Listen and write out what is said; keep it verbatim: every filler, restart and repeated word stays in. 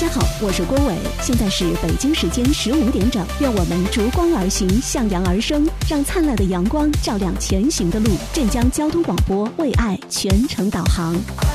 家好，我是郭伟，现在是北京时间十五点整，愿我们逐光而行，向阳而生，让灿烂的阳光照亮前行的路。镇江交通广播为爱全程导航。